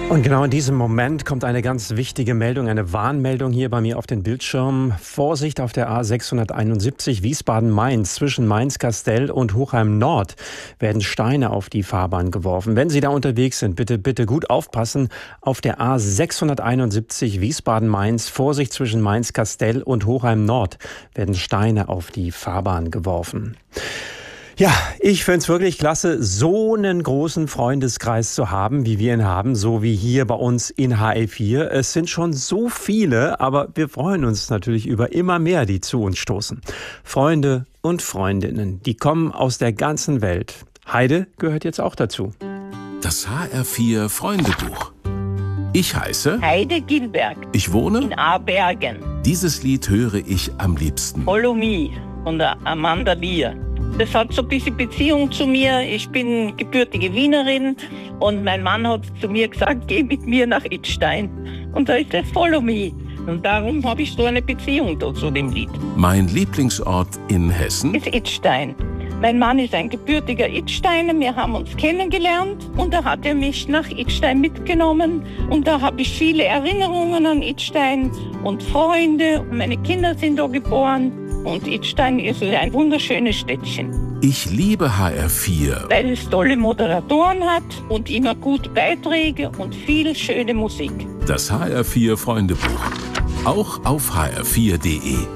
Und genau in diesem Moment kommt eine ganz wichtige Meldung, eine Warnmeldung hier bei mir auf den Bildschirm. Vorsicht auf der A671 Wiesbaden-Mainz. Zwischen Mainz-Kastell und Hochheim-Nord werden Steine auf die Fahrbahn geworfen. Wenn Sie da unterwegs sind, bitte gut aufpassen. Auf der A671 Wiesbaden-Mainz, Vorsicht zwischen Mainz-Kastell und Hochheim-Nord werden Steine auf die Fahrbahn geworfen. Ja, ich finde es wirklich klasse, so einen großen Freundeskreis zu haben, wie wir ihn haben, so wie hier bei uns in HR4. Es sind schon so viele, aber wir freuen uns natürlich über immer mehr, die zu uns stoßen. Freunde und Freundinnen, die kommen aus der ganzen Welt. Heide gehört jetzt auch dazu. Das HR4 Freundebuch. Ich heiße Heide Gilberg. Ich wohne in Aarbergen. Dieses Lied höre ich am liebsten. Follow Me von der Amanda Lear. Das hat so ein bisschen Beziehung zu mir. Ich bin gebürtige Wienerin und mein Mann hat zu mir gesagt, geh mit mir nach Idstein. Und da ist das Follow Me. Und darum habe ich so eine Beziehung zu dem Lied. Mein Lieblingsort in Hessen ist Idstein. Mein Mann ist ein gebürtiger Idsteiner. Wir haben uns kennengelernt und da hat er mich nach Idstein mitgenommen. Und da habe ich viele Erinnerungen an Idstein und Freunde. Meine Kinder sind da geboren. Und Idstein ist ein wunderschönes Städtchen. Ich liebe HR4, weil es tolle Moderatoren hat und immer gute Beiträge und viel schöne Musik. Das HR4 Freundebuch. Auch auf hr4.de.